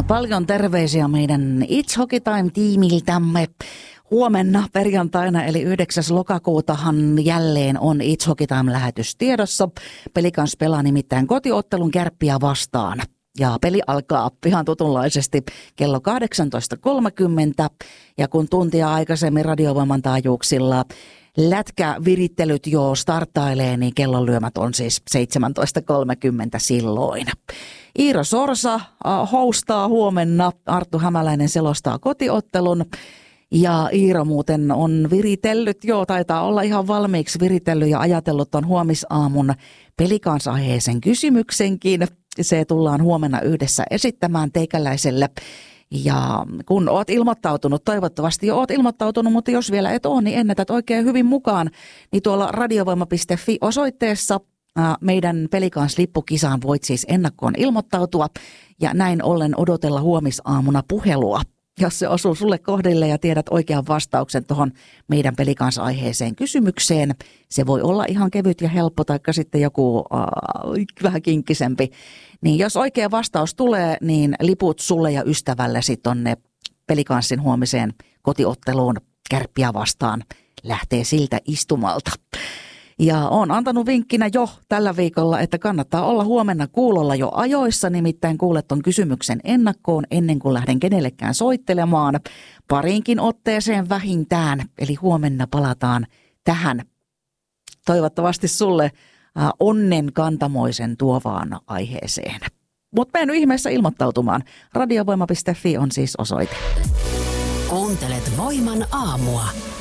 Paljon terveisiä meidän It's Hockey Time-tiimiltämme. Huomenna perjantaina eli 9. lokakuutahan jälleen on It's Hockey Time-lähetys tiedossa. Pelikans pelaa nimittäin kotiottelun Kärppiä vastaan. Ja peli alkaa ihan tutunlaisesti kello 18.30. Ja kun tuntia aikaisemmin Radiovoiman taajuuksilla lätkävirittelyt jo starttailee, niin kellonlyömät on siis 17.30 silloin. Iiro Sorsa hostaa huomenna, Arttu Hämäläinen selostaa kotiottelun. Ja Iiro muuten on viritellyt, taitaa olla ihan valmiiksi viritellyt ja ajatellut ton huomisaamun pelikansaiheisen kysymyksenkin. Se tullaan huomenna yhdessä esittämään teikäläiselle. Ja kun oot ilmoittautunut, toivottavasti jo oot ilmoittautunut, mutta jos vielä et ole, niin ennätät oikein hyvin mukaan. Niin tuolla radiovoima.fi osoitteessa meidän Pelikans-lippukisaan voit siis ennakkoon ilmoittautua ja näin ollen odotella huomisaamuna puhelua. Jos se osuu sulle kohdille ja tiedät oikean vastauksen tuohon meidän Pelikans-aiheeseen kysymykseen, se voi olla ihan kevyt ja helppo, taikka sitten joku vähän kinkkisempi. Niin jos oikea vastaus tulee, niin liput sulle ja ystävällesi tonne Pelikanssin huomiseen kotiotteluun Kärppiä vastaan lähtee siltä istumalta. Ja olen antanut vinkkinä jo tällä viikolla, että kannattaa olla huomenna kuulolla jo ajoissa, nimittäin kuulet ton kysymyksen ennakkoon ennen kuin lähden kenellekään soittelemaan. Pariinkin otteeseen vähintään, eli huomenna palataan tähän toivottavasti sulle onnen kantamoisen tuovaan aiheeseen. Mutta mene nyt ihmeessä ilmoittautumaan. Radiovoima.fi on siis osoite. Kuuntelet Voiman aamua.